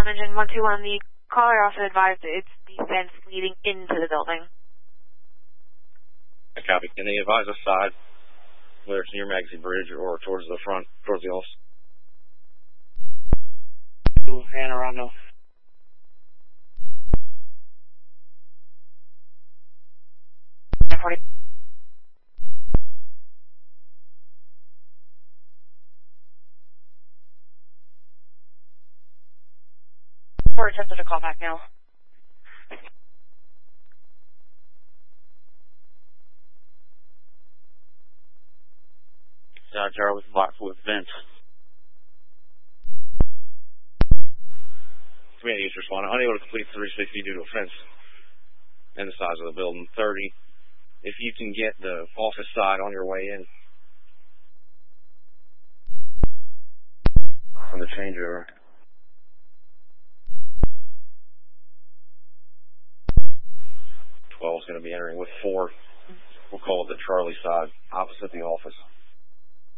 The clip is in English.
Engine 121, the caller also advised that it's the fence leading into the building. Copy. Can they advise us side, whether it's near Magazine Bridge or towards the front, towards the office? Anne Arundel. We're attempting to call back now. Charlie Blackfoot Vince. Command user responding. Unable to complete 360 due to a fence and the size of the building. 30. If you can get the office side on your way in. From the changeover. 12 is going to be entering with 4. We'll call it the Charlie side, opposite the office.